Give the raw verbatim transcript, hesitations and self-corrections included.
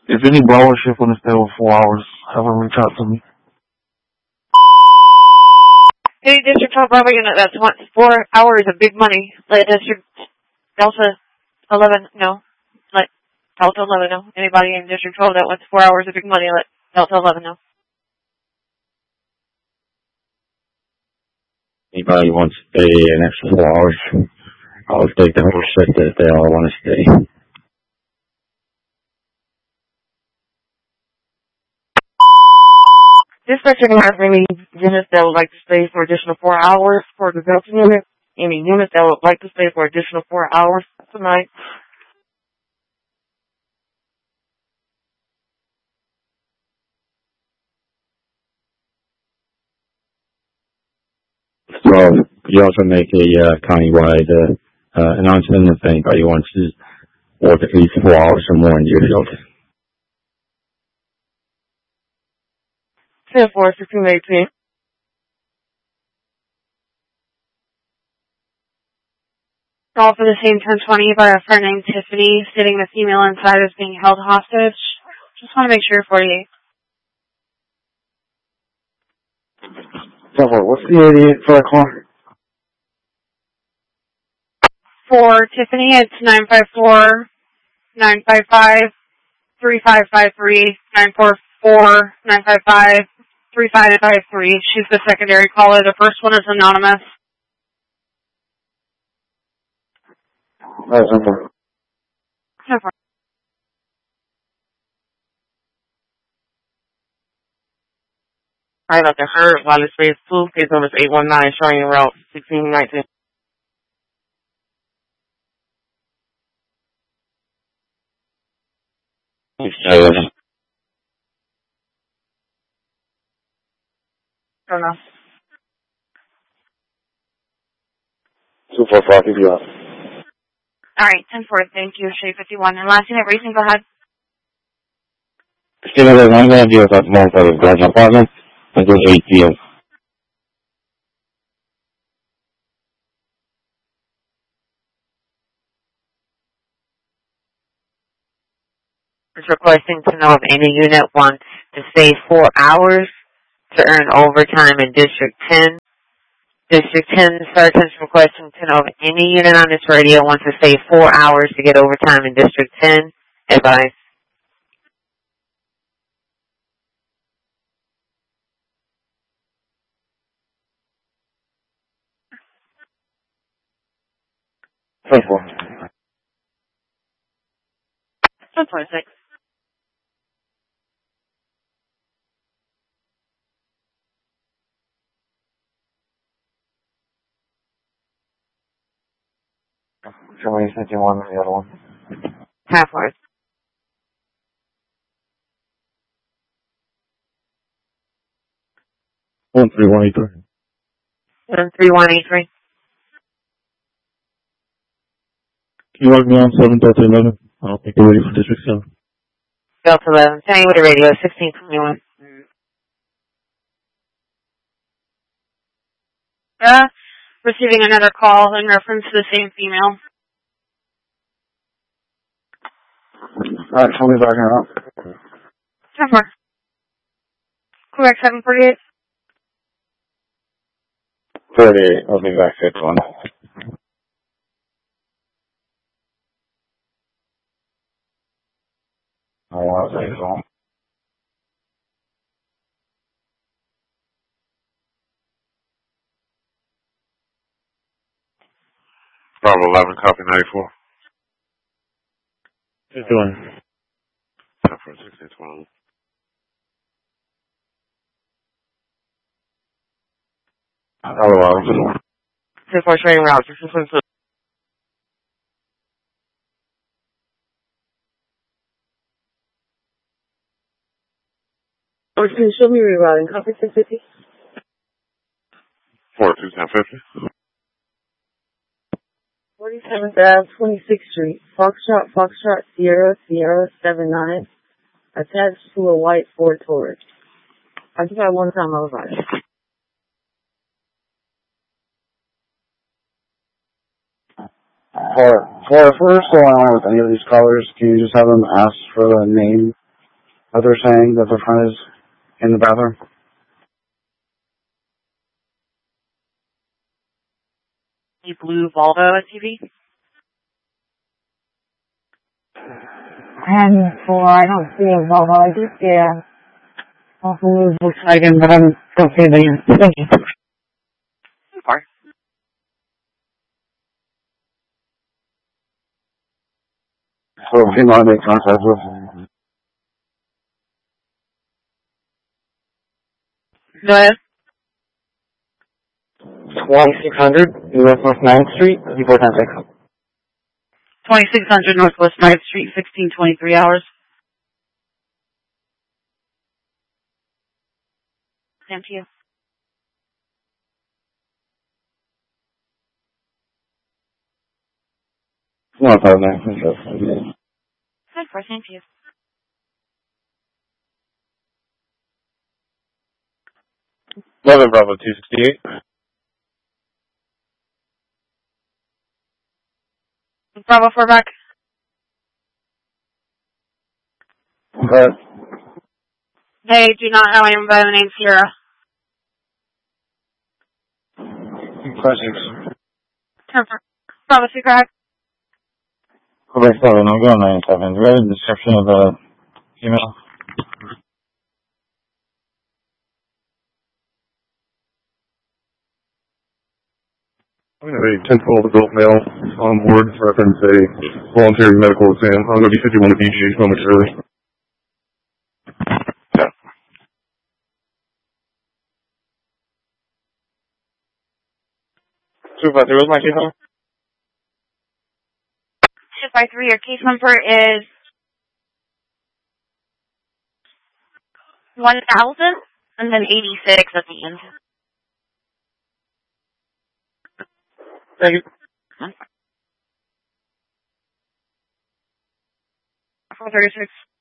If any blower shift want to stay over four hours, have them reach out to me. Hey, District twelve Bravo unit, that's one, four hours of big money. Let District Delta eleven know. Let Delta eleven know. Anybody in District twelve that wants four hours of big money, let Delta eleven know. Anybody wants to stay an extra four hours, I'll take the whole shift if they all want to stay. Dispatcher can have any units that would like to stay for additional four hours for the Delta unit. Any units that would like to stay for additional four hours tonight. So you also make a uh, countywide uh, uh, announcement if anybody wants to work at least four hours or more in your field. ten four, sixteen eighteen. Call for the same ten twenty by a friend named Tiffany, stating the female inside is being held hostage. Just want to make sure for you. ten four, what's the eighty-eight for that car? For Tiffany, it's nine five four, nine five five, three five five three, nine four four, nine five five, three five five three. She's the secondary caller. The first one is anonymous. That's number. ten four. Hi, Doctor Hurt, Wallace Phase two, case number eight one nine, showing you route sixteen nineteen. Uh, Don't know. two four five, give you off. All right, ten four. Thank you, Shay fifty-one. And last unit, racing, go ahead. Still, I'm going to do a more for the garage apartment until eight p.m. It's requesting to know if any unit wants to stay four hours to earn overtime in District ten. District ten sergeant's requesting to know if any unit on this radio wants to stay four hours to get overtime in District ten. Advice. ten four. ten twenty-six. Show me fifty-one and the other one. Half hours. one three one eight three. one three one eight three. Can you log me on seven Delta eleven? I don't think they're ready for District seven. Delta eleven. Sending with the radio, sixteen twenty-one. Uh, receiving another call in reference to the same female. Alright, tell me back now. ten four. Correct, seven forty-eight. thirty-eight, I'll be back at one. I want to say so. Bravo eleven, copy ninety-four. Just doing. ten four, sixteen twelve. Hello, officer. ten four, showing route sixteen twenty-two. Or can you show me rerouting? Copy six fifty. four two ten fifty. forty-seventh Ave, twenty-sixth Street, Foxtrot, Foxtrot, Sierra, Sierra, seven nine, attached to a white Ford Taurus. I just had one time I was on it. For, for, if we're still on with any of these callers, can you just have them ask for the name Uh, they're saying that the front is in the bathroom. A blue Volvo S U V? And for, I don't see a Volvo, I do see a awful Volkswagen, but I don't see the, thank you. So far. So he might make contact with. Go ahead. twenty-six hundred Northwest ninth Street, before ten six. twenty-six hundred Northwest ninth Street, sixteen twenty-three hours. Same to you. No problem. Good for same to you. eleven Bravo two sixty-eight. Bravo four back. But They do not know anyone by the name Sierra. questions. Turn for Bravo two crack. Quebec seven, I'm going ninety-seven. Do you have a description of the email? I'm going to have a ten twelve adult male on board, reference a voluntary medical exam. I'm going to be fifty-one to B G momentarily. Yeah. two five three, what's my case number? two five three, your case number is one thousand and then eighty-six at the end. Thank you. four thirty-six.